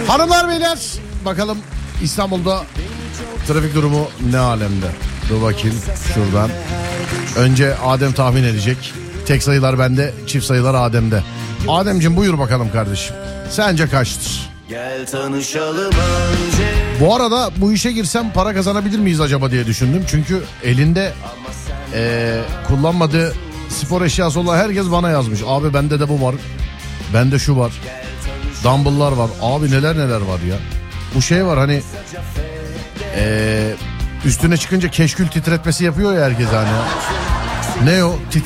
Hanımlar beyler, bakalım İstanbul'da trafik durumu ne alemde? Dur bakayım şuradan. Önce Adem tahmin edecek. Tek sayılar bende, çift sayılar Adem'de. Ademciğim buyur bakalım kardeşim. Sence kaçtır? Gel tanışalım önce. Bu arada bu işe girsem para kazanabilir miyiz acaba diye düşündüm. Çünkü elinde kullanmadığı spor eşyası olan herkes bana yazmış. Abi bende de bu var. Bende şu var. Dumbbell'lar var. Abi neler neler var ya. Bu şey var hani üstüne çıkınca keşkül titretmesi yapıyor ya herkes hani. Ne o?